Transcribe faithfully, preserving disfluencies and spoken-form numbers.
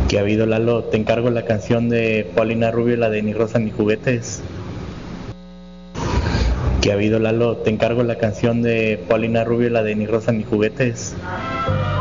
¿Qué ha habido, Lalo? Te encargo la canción de Paulina Rubio, la de Ni Rosa ni Juguetes. ¿Qué ha habido, Lalo? Te encargo la canción de Paulina Rubio, la de Ni Rosa ni Juguetes.